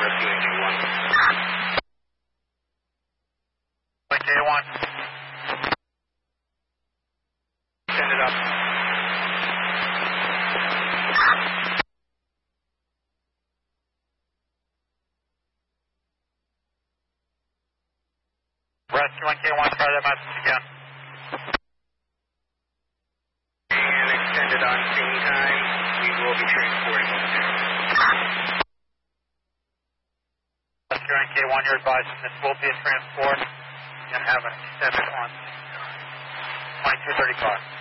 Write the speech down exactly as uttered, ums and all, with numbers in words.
Rescue N K one. N K one. Send it up. Rescue N K one, try that message again. And extend it on scene time. We will be transporting over there. Rescue N K one, you're advising this will be a transport and have an extended on twenty-two thirty-five.